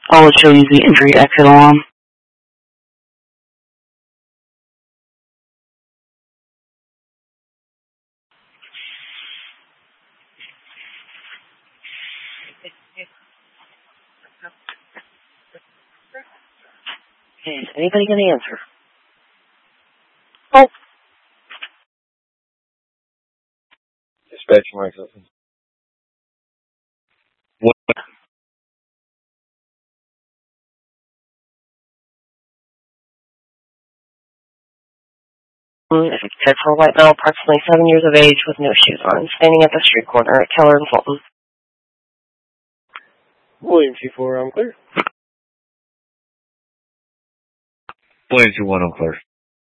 All it shows is the entry exit alarm. Hey, is anybody going to answer? Oh. Dispatch my system. What? Petrol white male, approximately 7 years of age, with no shoes on, standing at the street corner at Keller and Fulton. William T4, I'm clear. William T1, I'm clear.